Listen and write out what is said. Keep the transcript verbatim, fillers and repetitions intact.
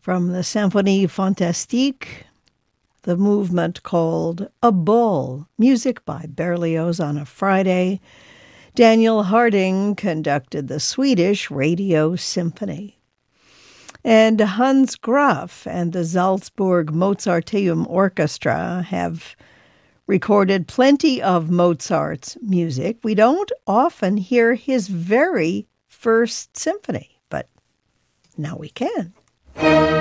From the Symphonie Fantastique, the movement called A Ball, music by Berlioz on a Friday. Daniel Harding conducted the Swedish Radio Symphony. And Hans Graf and the Salzburg Mozarteum Orchestra have recorded plenty of Mozart's music. We don't often hear his very first symphony, but now we can.